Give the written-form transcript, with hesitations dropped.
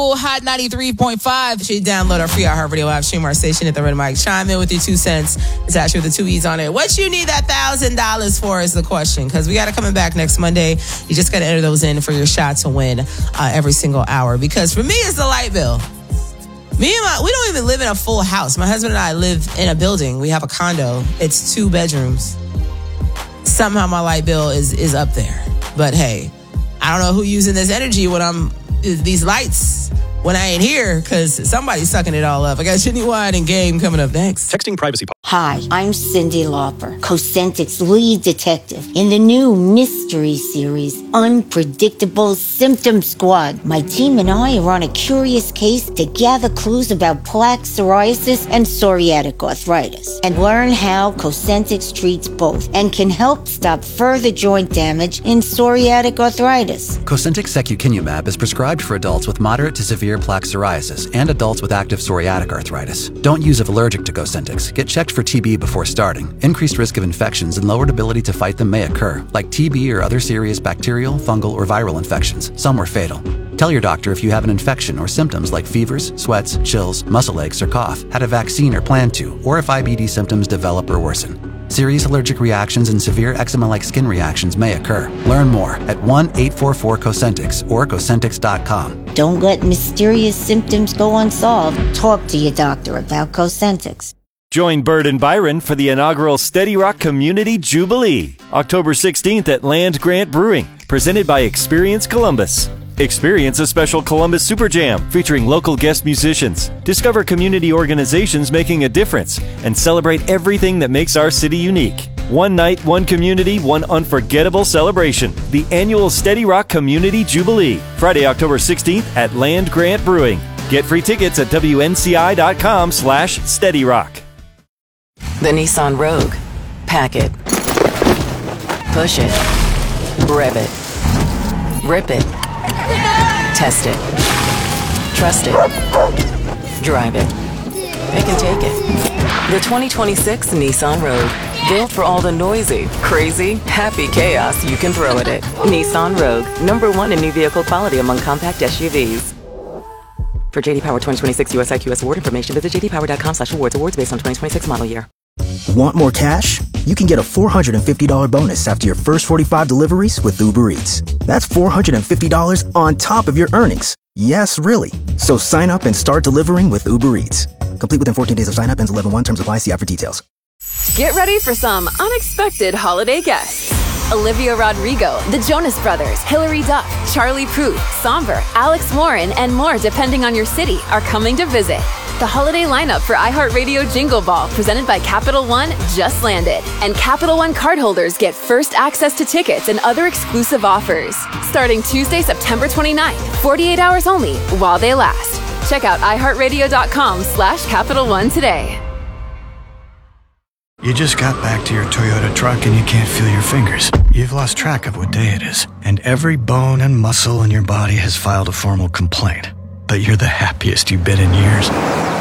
Hot 93.5. You should download our free iHeartRadio live stream, our station at the Red Mic. Chime in with your 2 cents. It's actually with the 2 E's on it. What you need that $1,000 for is the question, because we got it coming back next Monday. You just got to enter those in for your shot to win every single hour. Because for me, it's the light bill. We don't even live in a full house. My husband and I live in a building. We have a condo. It's 2 bedrooms. Somehow my light bill is up there. But hey, I don't know who using this energy when these lights when I ain't here, because somebody's sucking it all up. I got Jenny Wine and Game coming up next. Texting privacy. Hi, I'm Cyndi Lauper, Cosentyx's lead detective in the new mystery series, Unpredictable Symptom Squad. My team and I are on a curious case to gather clues about plaque psoriasis and psoriatic arthritis, and learn how Cosentyx treats both and can help stop further joint damage in psoriatic arthritis. Cosentyx secukinumab is prescribed for adults with moderate to severe plaque psoriasis and adults with active psoriatic arthritis. Don't use if allergic to Cosentyx. Get checked for TB before starting. Increased risk of infections and lowered ability to fight them may occur, like TB or other serious bacterial, fungal, or viral infections. Some were fatal. Tell your doctor if you have an infection or symptoms like fevers, sweats, chills, muscle aches, or cough, had a vaccine or plan to, or if IBD symptoms develop or worsen. Serious allergic reactions and severe eczema-like skin reactions may occur. Learn more at 1-844-COSENTYX or Cosentyx.com. Don't let mysterious symptoms go unsolved. Talk to your doctor about Cosentyx. Join Bird and Byron for the inaugural Steady Rock Community Jubilee, October 16th at Land Grant Brewing, presented by Experience Columbus. Experience a special Columbus Super Jam featuring local guest musicians. Discover community organizations making a difference and celebrate everything that makes our city unique. One night, one community, one unforgettable celebration. The annual Steady Rock Community Jubilee, Friday, October 16th at Land Grant Brewing. Get free tickets at WNCI.com/SteadyRock. The Nissan Rogue. Pack it. Push it. Rev it. Rip it. Test it. Trust it. Drive it. It can take it. The 2026 Nissan Rogue. Built for all the noisy, crazy, happy chaos you can throw at it. Nissan Rogue. #1 in new vehicle quality among compact SUVs. For JD Power 2026 US IQS award information, visit jdpower.com/awards. Awards based on 2026 model year. Want more cash? You can get a $450 bonus after your first 45 deliveries with Uber Eats. That's $450 on top of your earnings. Yes, really. So sign up and start delivering with Uber Eats. Complete within 14 days of sign up. Ends 11/1. Terms apply. See app for details. Get ready for some unexpected holiday guests. Olivia Rodrigo, the Jonas Brothers, Hilary Duff, Charlie Puth, Somber, Alex Warren, and more depending on your city are coming to visit. The holiday lineup for iHeartRadio Jingle Ball, presented by Capital One, just landed. And Capital One cardholders get first access to tickets and other exclusive offers. Starting Tuesday, September 29th, 48 hours only, while they last. Check out iHeartRadio.com/Capital One today. You just got back to your Toyota truck and you can't feel your fingers. You've lost track of what day it is. And every bone and muscle in your body has filed a formal complaint. But you're the happiest you've been in years.